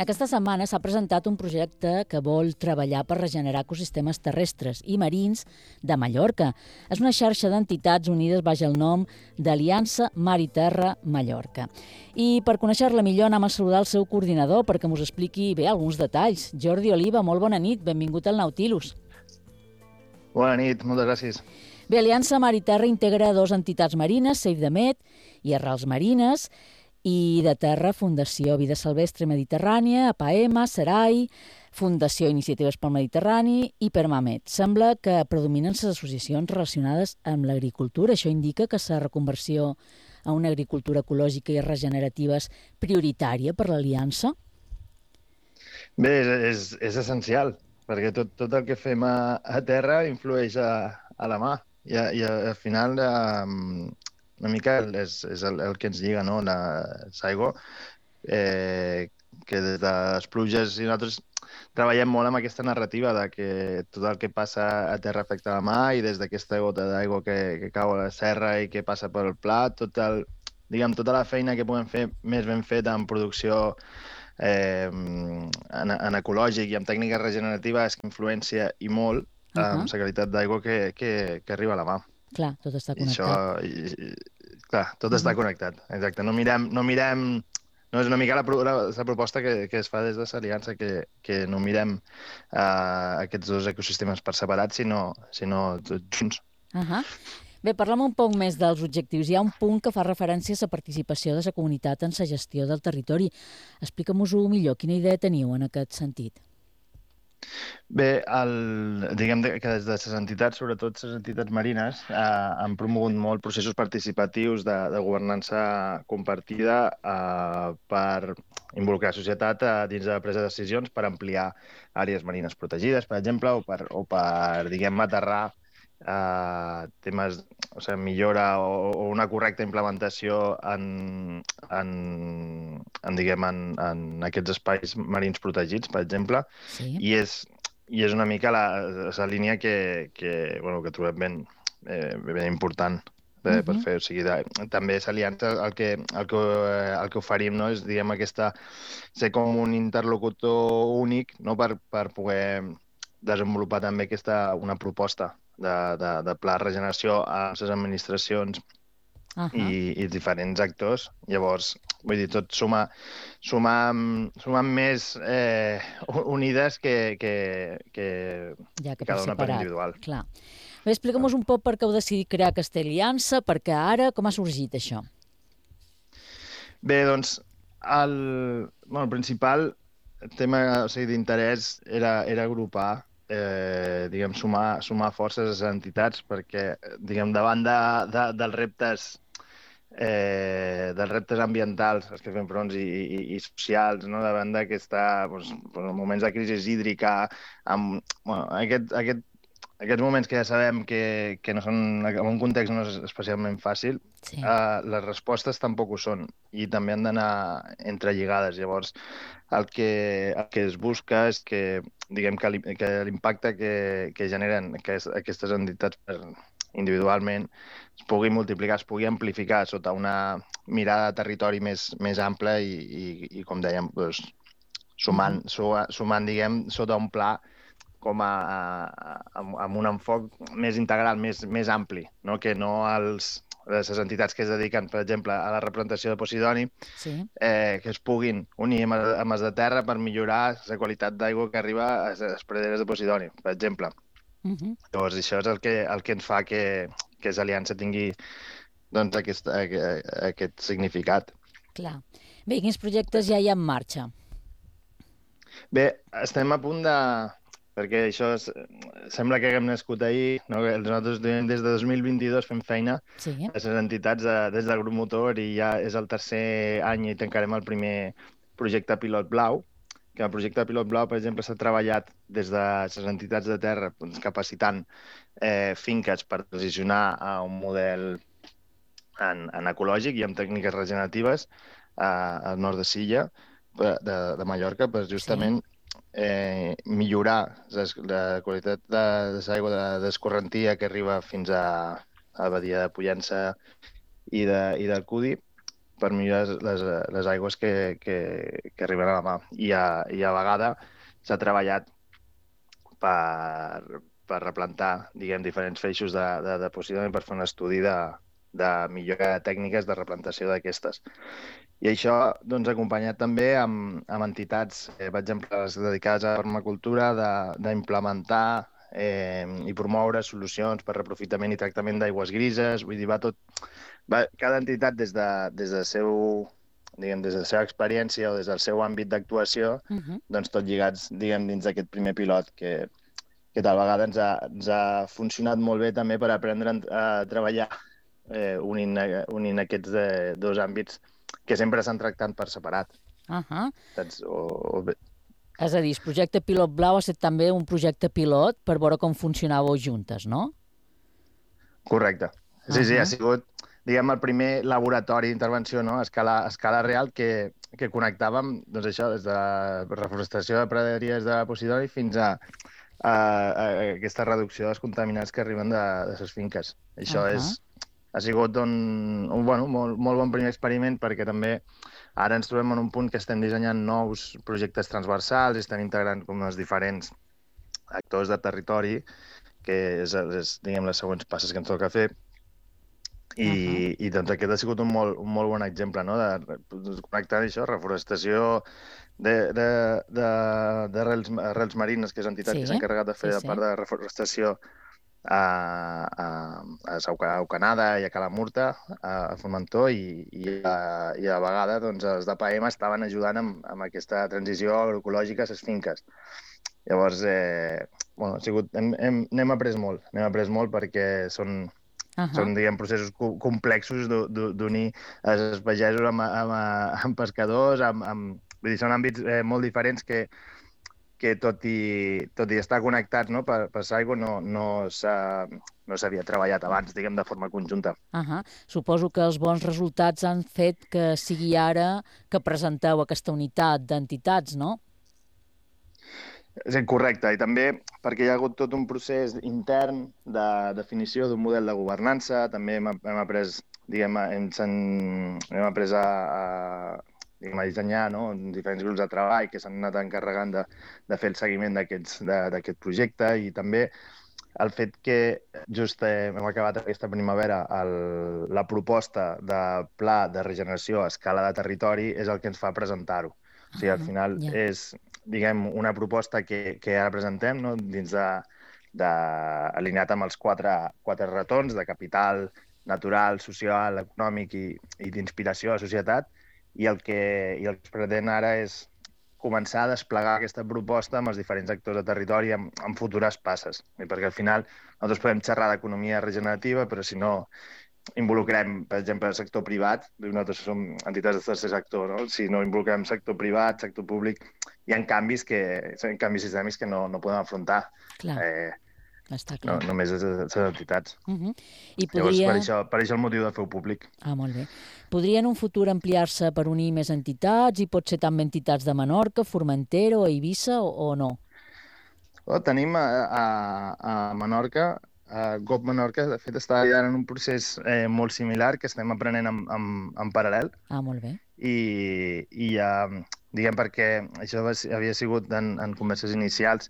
Aquesta setmana s'ha presentat un projecte que vol treballar per regenerar ecosistemes terrestres i marins de Mallorca. És una xarxa d'entitats unides baix el nom d'Aliança Mar i Terra Mallorca. I per conèixer-la millor anem a saludar el seu coordinador perquè ens expliqui bé alguns detalls. Jordi Oliva, molt bona nit, benvingut al Nautilus. Bona nit, moltes gràcies. Bé, Aliança Mar i Terra integra dues entitats marines, Save the Med i Arrels Marines, i de terra Fundació Vida Silvestre Mediterrània, APAEMA, SERAI, Fundació Iniciatives pel Mediterrani i Permamed. Sembla que predominen les associacions relacionades amb l'agricultura. Això indica que la reconversió a una agricultura ecològica i regenerativa és prioritària per l'Aliança? Bé, és essencial, perquè tot el que fem a terra influeix a la mà. I al final una mica és el que ens lliga, no? L'aigua, que des de les pluges i nosaltres treballem molt amb aquesta narrativa de que tot el que passa a terra afecta la mà i des d'aquesta gota d'aigua que cau a la serra i que passa pel pla, tota la feina que podem fer més ben feta en producció en ecològic i amb tècniques regeneratives que influència i molt amb la qualitat d'aigua que arriba a la mà. Clar, tot està connectat. Clar, tot està connectat, exacte. No és una mica la proposta que es fa des de l'Aliança, que no mirem aquests dos ecosistemes per separat, sinó tots junts. Bé, parlem un poc més dels objectius. Hi ha un punt que fa referència a la participació de la comunitat en la gestió del territori. Explica'm-ho millor, quina idea teniu en aquest sentit? Bé, diguem que des de les entitats, sobretot les entitats marines, han promogut molt processos participatius de governança compartida per involucrar la societat dins de la presa de decisions per ampliar àrees marines protegides, per exemple, o per diguem, aterrar temes, millora o una correcta implementació en aquests espais marins protegits, per exemple. Sí. I és una mica la línia que trobem ben important per fer. O sigui, també s'aliança el que oferim, no? És, diguem, ser com un interlocutor únic, no? Per poder desenvolupar també una proposta de pla de regeneració a les administracions i diferents actors. Llavors, vull dir, tot sumar més unides que cada una per individual. Clar. Bé, explica'm-nos un poc per què heu decidit crear aquesta aliança, perquè ara, com ha sorgit això? Bé, doncs, el principal tema d'interès era agrupar, sumar forces a les entitats perquè, davant dels reptes ambientals als que fem fronts i socials, no? Davant d'aquests moments de crisi hídrica, aquests moments que ja sabem que no són, en un context no és especialment fàcil, sí. Les respostes tampoc ho són i també han d'anar entrelligades. Llavors, el que es busca és que l'impacte que generen aquestes entitats individualment es pugui multiplicar, es pugui amplificar sota una mirada de territori més ampla i com dèiem, sumant, diguem, sota un pla com amb un enfoc més integral, més ampli, no? Que no les entitats que es dediquen, per exemple, a la replantació de posidoni, que es puguin unir amb els de terra per millorar la qualitat d'aigua que arriba a les praderes de posidoni, per exemple. Llavors, això és el que ens fa que l'Aliança tingui aquest significat. Clar. Bé, quins projectes ja hi ha en marxa? Bé, estem a punt perquè això sembla que haguem nascut ahir, no? Nosaltres des de 2022 fem feina a les entitats des del grup motor i ja és el tercer any i tancarem el primer projecte Pilot Blau, que el projecte Pilot Blau, per exemple, s'ha treballat des de les entitats de terra capacitant finques per transicionar a un model en ecològic i amb tècniques regeneratives al nord de Silla, de Mallorca, per justament millorar la qualitat de l'aigua d'escorrentia que arriba fins a la badia de Pollença i del Cudi, per millorar les aigües que arriben a la mà. I a vegada s'ha treballat per replantar, diguem, diferents feixos de Posidònia per fer un estudi de millora de tècniques de replantació d'aquestes. I això, doncs, acompanyat també amb entitats, per exemple, les dedicades a la permacultura, d'implementar i promoure solucions per reprofitament i tractament d'aigües grises. Vull dir, cada entitat des de seu, diguem, des de la seva experiència o des del seu àmbit d'actuació, doncs tot lligats, diguem, dins d'aquest primer pilot que tal vegada ens ha funcionat molt bé també per aprendre a treballar unint aquests dos àmbits que sempre s'han tractat per separat. Saps? És a dir, el projecte Pilot Blau ha estat també un projecte pilot per veure com funcionàveu juntes, no? Correcte. Sí, ha sigut, diguem, el primer laboratori d'intervenció, no? A escala real que connectàvem, doncs això, des de la reforestació de praderies de Posidònia fins a aquesta reducció dels contaminants que arriben de les finques. Això ha sigut un molt bon primer experiment, perquè també ara ens trobem en un punt que estem dissenyant nous projectes transversals i estem integrant com els diferents actors de territori, que és diguem, les següents passes que ens toca fer. I doncs aquest ha sigut un molt bon exemple, no? De connectar això, reforestació d'arrels marines, que és l'entitat que s'ha encarregat de fer la part de reforestació a Aucanada i a Calamurta, a Formentor, i a vegada doncs, els de PAEMA estaven ajudant amb aquesta transició agroecològica a les finques. Llavors, n'hem après molt perquè són, diguem, processos complexos d'unir els pagesos amb pescadors, vull dir, són àmbits molt diferents que tot i estar connectats, no, per l'aigua, no s'havia treballat abans, diguem, de forma conjunta. Suposo que els bons resultats han fet que sigui ara que presenteu aquesta unitat d'entitats, no? Sí, correcte, i també perquè hi ha hagut tot un procés intern de definició d'un model de governança. També hem après, diguem, hem après a dissenyar, no, diferents grups de treball que s'han anat encarregant de fer el seguiment d'aquest projecte, i també el fet que just hem acabat aquesta primavera la proposta de pla de regeneració a escala de territori és el que ens fa presentar-ho. O sigui, al final és, diguem, una proposta que ara presentem, no, dins alineat amb els quatre retorns de capital natural, social, econòmic i d'inspiració a la societat, i el que es pretén ara és començar a desplegar aquesta proposta amb els diferents actors de territori en futures passes. Perquè al final nosaltres podem xerrar d'economia regenerativa, però si no involucrem, per exemple, el sector privat, nosaltres som entitats de tercer sector, no? Si no involucrem sector privat, sector públic, hi ha canvis sistèmics que no podem afrontar. Clar. Està clar. No, només les entitats. I podria... Llavors, per això el motiu de fer-ho públic. Molt bé. Podria en un futur ampliar-se per unir més entitats, i pot ser també entitats de Menorca, Formentera o Eivissa, o no? Tenim a Menorca, GOP Menorca, de fet, està ara en un procés molt similar que estem aprenent en paral·lel. Molt bé. I diguem, perquè això havia sigut en converses inicials,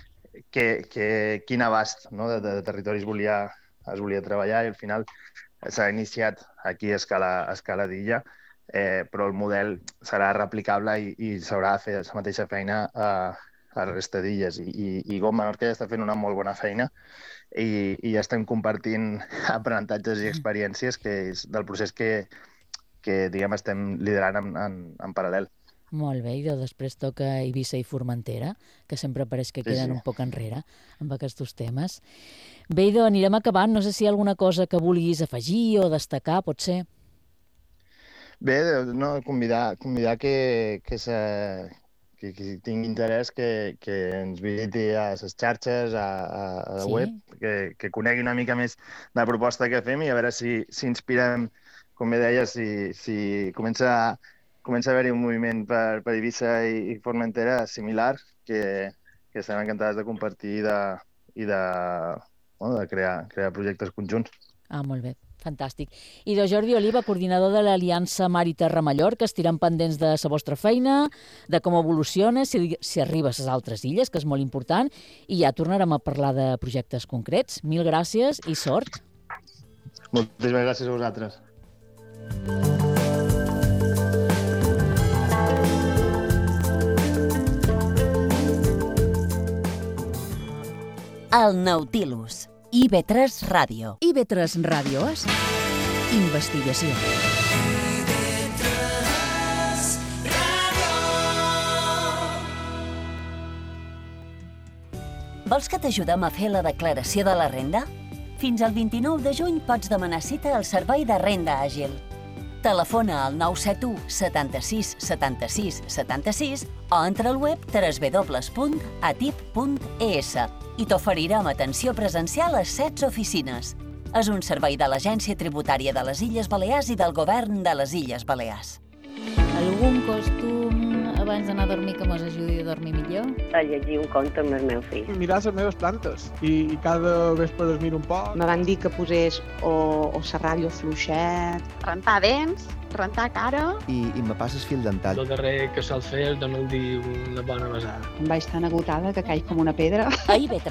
quin abast, no, de territori es volia treballar, i al final s'ha iniciat aquí a escala d'illa, però el model serà replicable i s'haurà de fer la mateixa feina a la resta d'illes. I GOP Menorca ja està fent una molt bona feina i ja estem compartint aprenentatges i experiències que és del procés que diguem, estem liderant en paral·lel. Molt bé, i després toca Eivissa i Formentera, que sempre pareix que queden un poc enrere amb aquests temes. Bé, idò, anirem acabant. No sé si hi ha alguna cosa que vulguis afegir o destacar, pot ser? Bé, no, convidar que qui tingui interès que ens visiti a les xarxes, a la web, que conegui una mica més de la proposta que fem, i a veure si inspirem, com bé deies, si comença a haver-hi un moviment per Eivissa i Formentera similar, que estem encantades de compartir i de crear projectes conjunts. Molt bé, Fantàstic. I de Jordi Oliva, coordinador de l'Aliança Mar i Terra Mallorca, estirant pendents de la vostra feina, de com evoluciona, si arriba a les altres illes, que és molt important, i ja tornarem a parlar de projectes concrets. Mil gràcies i sort. Moltíssimes gràcies a vosaltres. El Nautilus. IB3 Ràdio. IB3 Ràdio és investigació. Vols que t'ajudem a fer la declaració de la renda? Fins al 29 de juny pots demanar cita al Servei de Renda Àgil. Telefona al 971 76 76 76 o entra al web www.atip.es i t'oferirem atenció presencial a 16 oficines. És un servei de l'Agència Tributària de les Illes Balears i del Govern de les Illes Balears. Algun costum abans d'anar a dormir que mos ajudi a dormir millor? A llegir un conte amb el meu fill. Mirar les meves plantes i cada vespre es miro un poc. Me van dir que posés o la ràdio fluixet. Rentar dents, rentar cara. I me passes fil dental. El darrer que sol fer és donar-li una bona besada. Em vaig tan agotada que caig com una pedra. A IB3